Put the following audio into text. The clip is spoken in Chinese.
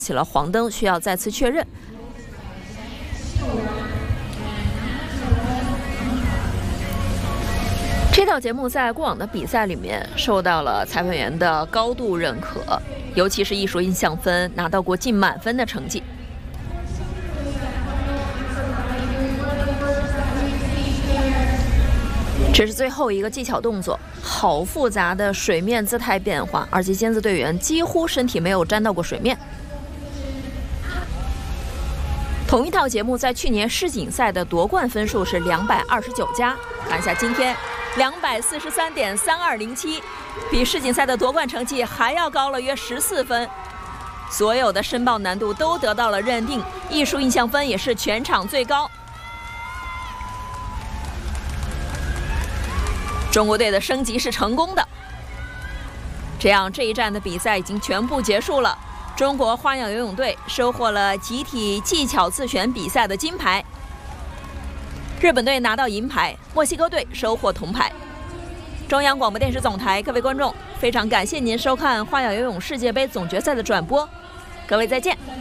起了黄灯，需要再次确认。这套节目在过往的比赛里面受到了裁判员的高度认可，尤其是艺术印象分拿到过近满分的成绩。这是最后一个技巧动作，好复杂的水面姿态变化，而且尖子队员几乎身体没有沾到过水面。同一套节目在去年世锦赛的夺冠分数是229加，看一下今天243.3207，比世锦赛的夺冠成绩还要高了约14分。所有的申报难度都得到了认定，艺术印象分也是全场最高。中国队的升级是成功的，这样这一站的比赛已经全部结束了。中国花样游泳队收获了集体技巧自选比赛的金牌，日本队拿到银牌，墨西哥队收获铜牌。中央广播电视总台，各位观众，非常感谢您收看花样游泳世界杯总决赛的转播，各位再见。